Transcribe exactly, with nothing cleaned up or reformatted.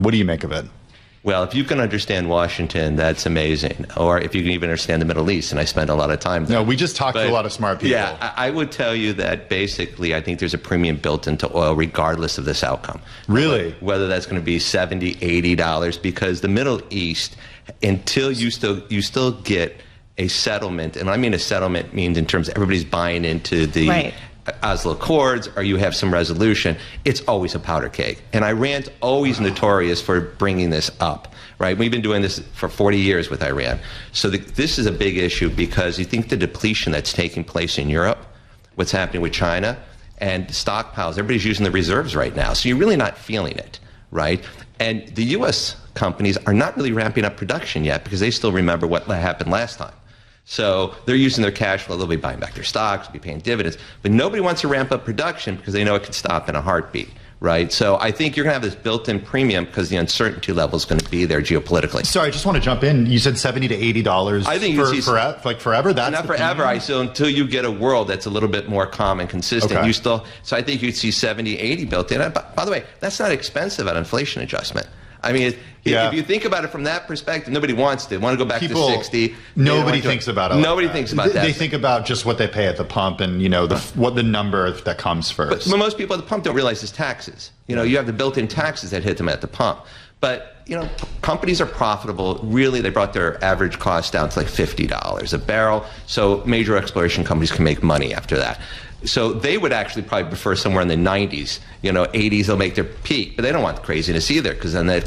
What do you make of it? Well, if you can understand Washington, that's amazing. Or if you can even understand the Middle East, and I spend a lot of time there. No, we just talked but, to a lot of smart people. Yeah, I, I would tell you that basically I think there's a premium built into oil regardless of this outcome. Really? Whether, whether that's going to be seventy dollars, eighty dollars, because the Middle East, until you still you still get a settlement, and I mean a settlement means in terms of everybody's buying into the right. Oslo Accords, or you have some resolution, it's always a powder keg. And Iran's always notorious for bringing this up, right? We've been doing this for forty years with Iran. So the, this is a big issue because you think the depletion that's taking place in Europe, what's happening with China, and stockpiles, everybody's using the reserves right now. So you're really not feeling it, right? And the U S companies are not really ramping up production yet because they still remember what happened last time. So they're using their cash flow. They'll be buying back their stocks, be paying dividends. But nobody wants to ramp up production because they know it could stop in a heartbeat, right? So I think you're going to have this built-in premium because the uncertainty level is going to be there geopolitically. Sorry, I just want to jump in. You said seventy to eighty dollars I think for, see, for, like forever? That's not forever. I, so until you get a world that's a little bit more calm and consistent, okay. you still. So I think you'd see seventy, eighty built in. By, by the way, that's not expensive at inflation adjustment. I mean, yeah. if you think about it from that perspective, nobody wants to. They want to go back People, to sixty. Nobody thinks to, about it. Nobody like thinks about that. They think about just what they pay at the pump and, you know, the, what the number that comes first. But, but most people at the pump don't realize it's taxes. You know, you have the built-in taxes that hit them at the pump. But, you know, companies are profitable. Really, they brought their average cost down to like fifty dollars a barrel. So major exploration companies can make money after that. So they would actually probably prefer somewhere in the nineties, you know, eighties, they'll make their peak. But they don't want craziness either because then they